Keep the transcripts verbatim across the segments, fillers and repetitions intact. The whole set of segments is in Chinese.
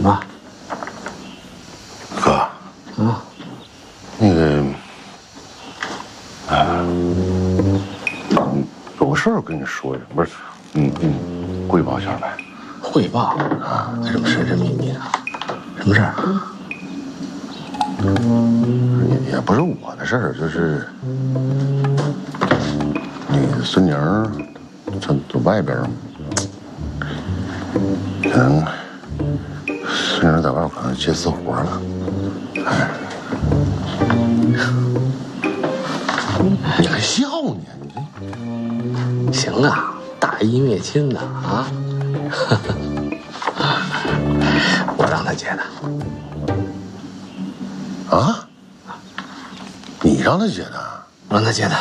怎么了？ 哥，嗯，那个，啊，有个事儿跟你说呀，不是，嗯嗯，汇报一下呗。 汇报啊？什么神神秘秘的？什么事儿？ 也也不是我的事儿，就是那个孙宁，她在外边，可能孙宁在外边可能接私活了。哎，你还笑呢？你这行啊，大义灭亲的啊！我让他接的。 啊？你让他接的？ 我让他接的。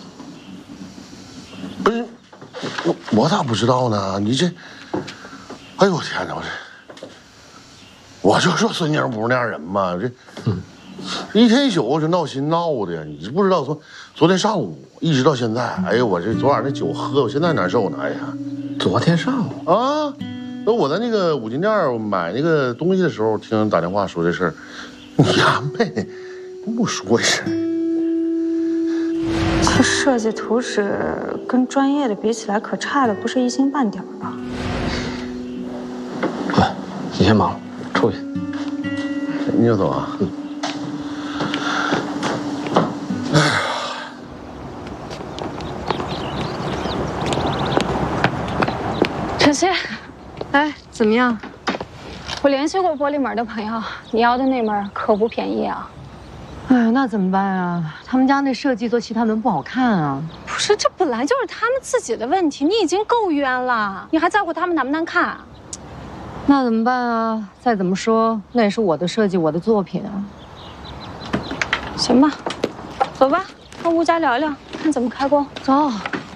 不是，我我咋不知道呢？你这，哎呦我天哪！我这，我就说孙宁不是那样人嘛，这，嗯，一天一宿就闹心闹的，你不知道从昨天上午一直到现在，哎呦我这昨晚那酒喝，我现在难受呢，哎呀！ 昨天上午啊，那我在那个五金店买那个东西的时候，听人打电话说这事儿，你呀妹，跟我说一声。 这设计图纸跟专业的比起来，可差的不是一星半点吧？ 滚，你先忙，出去。 你就走啊。嗯。哎呀。 晨曦，哎，怎么样？我联系过玻璃门的朋友，你要的那门可不便宜啊。 哎呀，那怎么办啊？他们家那设计做其他门不好看啊。 不是，这本来就是他们自己的问题，你已经够冤了，你还在乎他们难不难看？ 那怎么办啊？再怎么说，那也是我的设计，我的作品啊。 行吧，走吧，到吴家聊聊，看怎么开工。 走。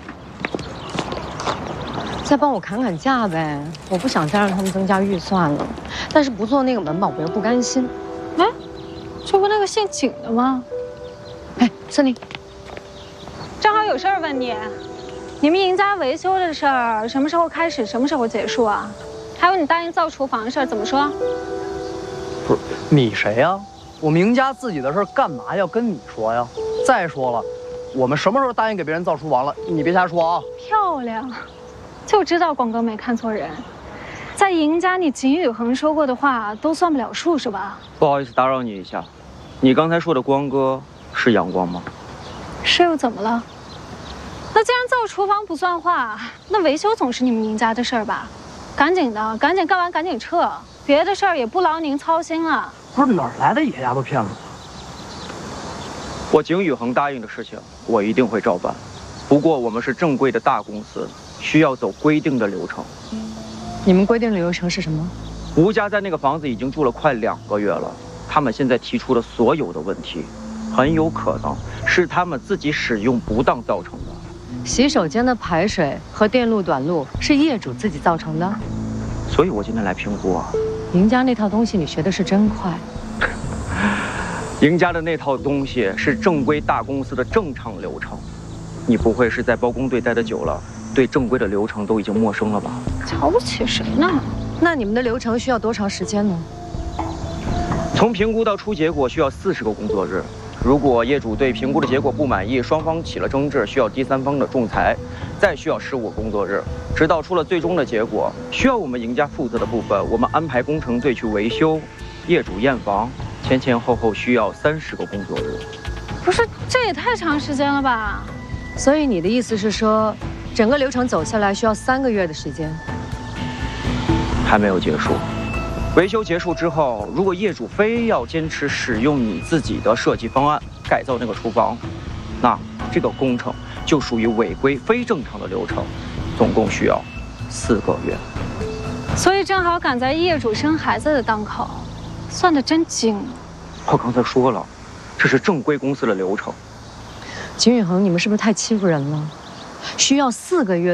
再帮我砍砍价呗，我不想再让他们增加预算了。但是不做那个门吧，我又不甘心。 哎。这不那个姓景的吗？ 哎，森林， 正好有事儿问你，你们赢家维修的事儿什么时候开始，什么时候结束啊？还有你答应造厨房的事儿怎么说？ 不是你谁呀？我们赢家自己的事儿干嘛要跟你说呀？再说了，我们什么时候答应给别人造厨房了？你别瞎说啊！ 漂亮，就知道广哥没看错人。在赢家，你景宇恒说过的话都算不了数是吧？ 不好意思打扰你一下，你刚才说的光哥是阳光吗？ 是又怎么了？那既然造厨房不算话，那维修总是你们赢家的事儿吧？赶紧的，赶紧干完赶紧撤，别的事儿也不劳您操心了。 不是哪儿来的野丫头片子？ 我景宇恒答应的事情，我一定会照办。不过我们是正规的大公司，需要走规定的流程。 你们规定的流程是什么？ 吴家在那个房子已经住了快两个月了，他们现在提出的所有的问题，很有可能是他们自己使用不当造成的。 洗手间的排水和电路短路是业主自己造成的， 所以我今天来评估啊。 赢家那套东西你学的是真快。 赢家的那套东西是正规大公司的正常流程，你不会是在包工队待得久了，对正规的流程都已经陌生了吧？ 瞧不起谁呢？ 那你们的流程需要多长时间呢？ 从评估到出结果需要四十个工作日。如果业主对评估的结果不满意，双方起了争执，需要第三方的仲裁，再需要十五个工作日，直到出了最终的结果，需要我们赢家负责的部分，我们安排工程队去维修，业主验房，前前后后需要三十个工作日。 不是，这也太长时间了吧？ 所以你的意思是说，整个流程走下来需要三个月的时间？ 还没有结束。维修结束之后，如果业主非要坚持使用你自己的设计方案改造那个厨房，那这个工程就属于违规非正常的流程，总共需要四个月。 所以正好赶在业主生孩子的当口，算得真精。 我刚才说了，这是正规公司的流程。 景宇恒，你们是不是太欺负人了？需要四个月。